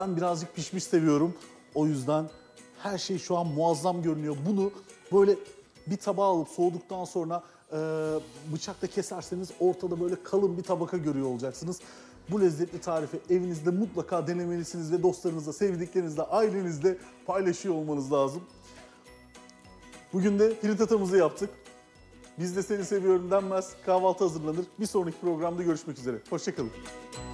Ben birazcık pişmiş seviyorum. O yüzden her şey şu an muazzam görünüyor. Bunu böyle bir tabağa alıp soğuduktan sonra bıçakla keserseniz ortada böyle kalın bir tabaka görüyor olacaksınız. Bu lezzetli tarifi evinizde mutlaka denemelisiniz ve dostlarınızla, sevdiklerinizle, ailenizle paylaşıyor olmanız lazım. Bugün de frittatamızı yaptık. Biz de seni seviyorum denmez, kahvaltı hazırlanır. Bir sonraki programda görüşmek üzere. Hoşça kalın.